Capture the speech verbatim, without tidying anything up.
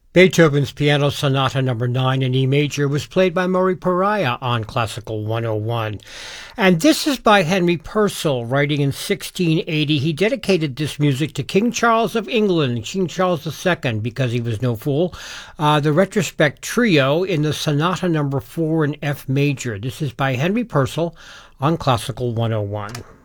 Beethoven's Piano Sonata Number nine in E major was played by Murray Pariah on Classical one oh one. And this is by Henry Purcell, writing in sixteen eighty. He dedicated this music to King Charles of England, King Charles the Second, because he was no fool. Uh, the Retrospect Trio in the Sonata Number four in F major. This is by Henry Purcell on Classical one oh one.